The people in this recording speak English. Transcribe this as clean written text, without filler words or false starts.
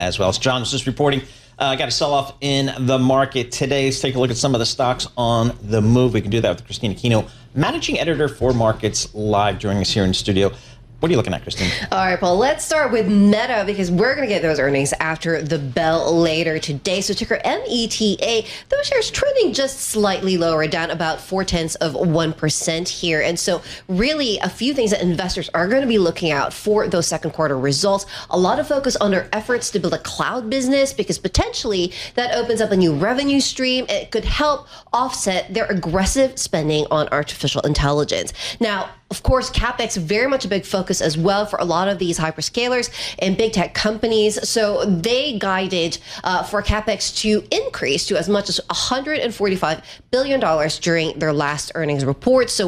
as well. So John was just reporting. Got a sell-off in the market today. Let's take a look at some of the stocks on the move. We can do that with Christina Aquino, managing editor for Markets Live, joining us here in the studio. What are you looking at, Christine? All right, Paul, let's start with Meta because we're going to get those earnings after the bell later today. So ticker META, those shares trending just slightly lower, down about 0.4% here. And so really a few things that investors are going to be looking out for those second quarter results. A lot of focus on their efforts to build a cloud business because potentially that opens up a new revenue stream. It could help offset their aggressive spending on artificial intelligence. Now, of course, CapEx very much a big focus as well for a lot of these hyperscalers and big tech companies. So they guided for CapEx to increase to as much as $145 billion during their last earnings report. So